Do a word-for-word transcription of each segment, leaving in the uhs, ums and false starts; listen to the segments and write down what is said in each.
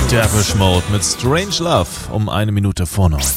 Depeche Mode mit Strange Love um eine Minute vor neun.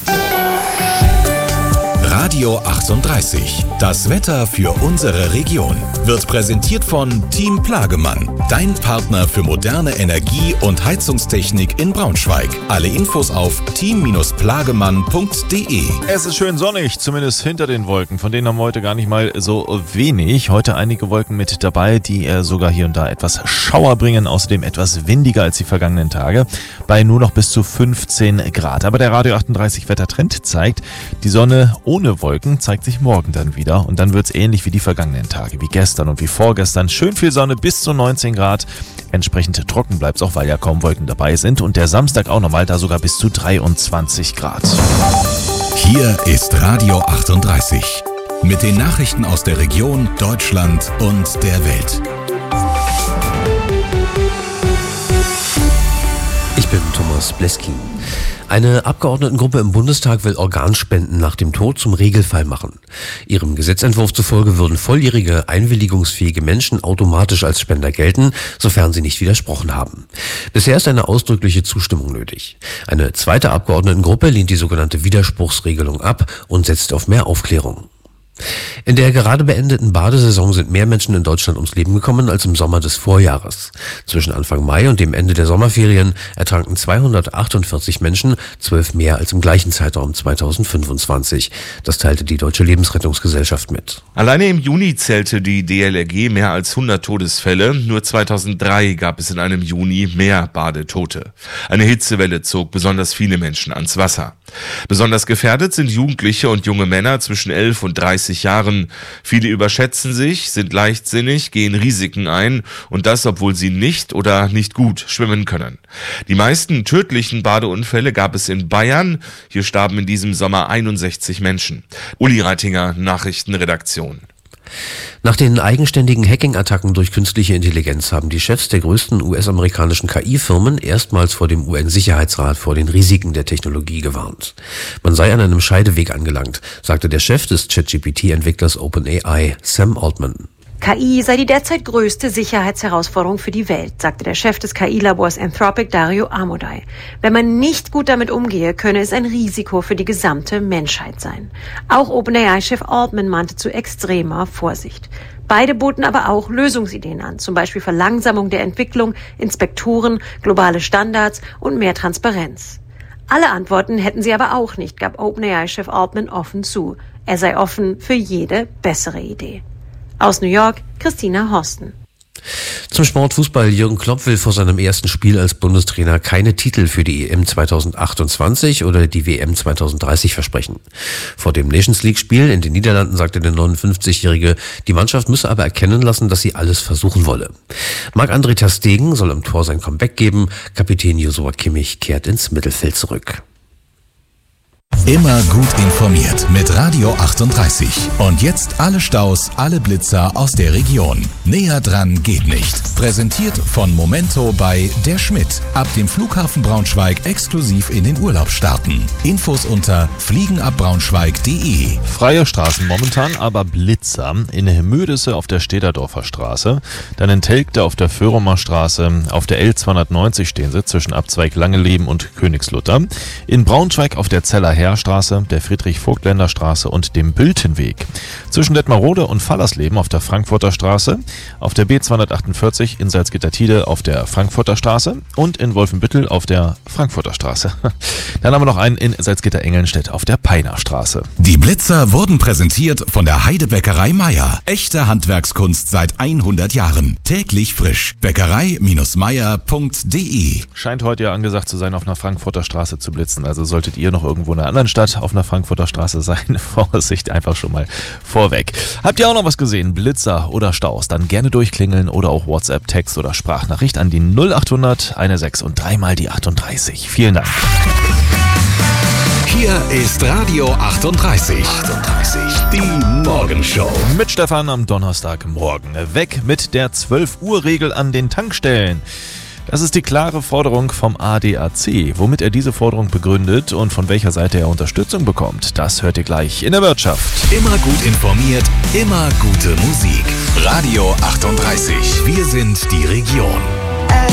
Radio achtunddreißig. Das Wetter für unsere Region wird präsentiert von Team Plagemann, dein Partner für moderne Energie- und Heizungstechnik in Braunschweig. Alle Infos auf team plagemann punkt de. Es ist schön sonnig, zumindest hinter den Wolken. Von denen haben wir heute gar nicht mal so wenig. Heute einige Wolken mit dabei, die äh, sogar hier und da etwas Schauer bringen. Außerdem etwas windiger als die vergangenen Tage, bei nur noch bis zu fünfzehn Grad. Aber der Radio achtunddreißig Wettertrend zeigt, die Sonne ohne Wolken zeigt sich morgen dann wieder. Und dann wird es ähnlich wie die vergangenen Tage, wie gestern und wie vorgestern. Schön viel Sonne bis zu neunzehn Grad. Entsprechend trocken bleibt es auch, weil ja kaum Wolken dabei sind. Und der Samstag auch nochmal, da sogar bis zu dreiundzwanzig Grad. Hier ist Radio achtunddreißig. Mit den Nachrichten aus der Region, Deutschland und der Welt. Ich bin Thomas Bleskin. Eine Abgeordnetengruppe im Bundestag will Organspenden nach dem Tod zum Regelfall machen. Ihrem Gesetzentwurf zufolge würden volljährige, einwilligungsfähige Menschen automatisch als Spender gelten, sofern sie nicht widersprochen haben. Bisher ist eine ausdrückliche Zustimmung nötig. Eine zweite Abgeordnetengruppe lehnt die sogenannte Widerspruchsregelung ab und setzt auf mehr Aufklärung. In der gerade beendeten Badesaison sind mehr Menschen in Deutschland ums Leben gekommen als im Sommer des Vorjahres. Zwischen Anfang Mai und dem Ende der Sommerferien ertranken zweihundertachtundvierzig Menschen, zwölf mehr als im gleichen Zeitraum zweitausendfünfundzwanzig. Das teilte die Deutsche Lebensrettungsgesellschaft mit. Alleine im Juni zählte die D L R G mehr als hundert Todesfälle. Nur zweitausenddrei gab es in einem Juni mehr Badetote. Eine Hitzewelle zog besonders viele Menschen ans Wasser. Besonders gefährdet sind Jugendliche und junge Männer zwischen elf und dreißig Jahren. Viele überschätzen sich, sind leichtsinnig, gehen Risiken ein und das, obwohl sie nicht oder nicht gut schwimmen können. Die meisten tödlichen Badeunfälle gab es in Bayern. Hier starben in diesem Sommer einundsechzig Menschen. Uli Reitinger, Nachrichtenredaktion. Nach den eigenständigen Hacking-Attacken durch künstliche Intelligenz haben die Chefs der größten U S-amerikanischen K I-Firmen erstmals vor dem U N-Sicherheitsrat vor den Risiken der Technologie gewarnt. Man sei an einem Scheideweg angelangt, sagte der Chef des ChatGPT-Entwicklers OpenAI, Sam Altman. K I sei die derzeit größte Sicherheitsherausforderung für die Welt, sagte der Chef des K I-Labors Anthropic, Dario Amodei. Wenn man nicht gut damit umgehe, könne es ein Risiko für die gesamte Menschheit sein. Auch OpenAI-Chef Altman mahnte zu extremer Vorsicht. Beide boten aber auch Lösungsideen an, zum Beispiel Verlangsamung der Entwicklung, Inspektoren, globale Standards und mehr Transparenz. Alle Antworten hätten sie aber auch nicht, gab OpenAI-Chef Altman offen zu. Er sei offen für jede bessere Idee. Aus New York, Christina Horsten. Zum Sportfußball. Jürgen Klopp will vor seinem ersten Spiel als Bundestrainer keine Titel für die E M zweitausendachtundzwanzig oder die W M zweitausenddreißig versprechen. Vor dem Nations League-Spiel in den Niederlanden sagte der neunundfünfzigjährige, die Mannschaft müsse aber erkennen lassen, dass sie alles versuchen wolle. Marc-André ter Stegen soll im Tor sein Comeback geben. Kapitän Joshua Kimmich kehrt ins Mittelfeld zurück. Immer gut informiert mit Radio achtunddreißig. Und jetzt alle Staus, alle Blitzer aus der Region. Näher dran geht nicht. Präsentiert von Momento bei Der Schmidt. Ab dem Flughafen Braunschweig exklusiv in den Urlaub starten. Infos unter fliegenabbraunschweig punkt de. Freie Straßen momentan, aber Blitzer. In Mödesse auf der Städterdorfer Straße, dann in Telgte auf der Föhrumer Straße, auf der L zweihundertneunzig stehen sie zwischen Abzweig Langeleben und Königslutter. In Braunschweig auf der Zeller Heerstraße, der Friedrich-Vogtländer Straße und dem Bültenweg. Zwischen Detmarode und Fallersleben auf der Frankfurter Straße, auf der B zweihundertachtundvierzig in Salzgitter-Tiede auf der Frankfurter Straße und in Wolfenbüttel auf der Frankfurter Straße. Dann haben wir noch einen in Salzgitter-Engelnstedt auf der Peiner Straße. Die Blitzer wurden präsentiert von der Heidebäckerei Meier. Echte Handwerkskunst seit hundert Jahren. Täglich frisch. Bäckerei Meier punkt de. Scheint heute ja angesagt zu sein, auf einer Frankfurter Straße zu blitzen. Also solltet ihr noch irgendwo in einer anderen Stadt auf einer Frankfurter Straße sein, Vorsicht einfach schon mal vorweg. Habt ihr auch noch was gesehen? Blitzer oder Staus? Dann gerne durchklingeln oder auch WhatsApp, Text oder Sprachnachricht an die null achthundert sechzehn und dreimal die achtunddreißig. Vielen Dank. Hier ist Radio achtunddreißig. achtunddreißig. Die Morgenshow. Mit Stefan am Donnerstagmorgen. Weg mit der zwölf Uhr Regel an den Tankstellen. Das ist die klare Forderung vom A D A C. Womit er diese Forderung begründet und von welcher Seite er Unterstützung bekommt, das hört ihr gleich in der Wirtschaft. Immer gut informiert, immer gute Musik. Radio achtunddreißig. Wir sind die Region.